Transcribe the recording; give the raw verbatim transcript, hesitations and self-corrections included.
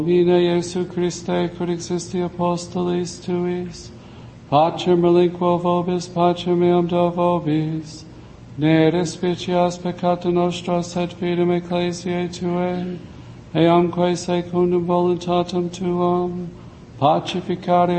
Domine Iesu Christe, quod existi apostolis tuis, pacem relinquo vobis, pacem meam do vobis, ne despicias peccata nostra, sed fidem ecclesiae Tuae, eamque secundum voluntatem Tuam, pacificare